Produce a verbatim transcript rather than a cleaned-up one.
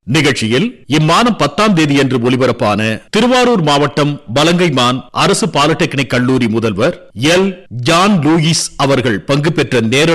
நிகழ்ச்சியில் இம்மாதம் பத்தாம் தேதி அன்று ஒலிபரப்பான திருவாரூர் மாவட்டம் பலங்கைமான் அரசு பாலிடெக்னிக் கல்லூரி முதல்வர் எல் ஜான் லூயிஸ் அவர்கள் பங்கு பெற்ற நேரல்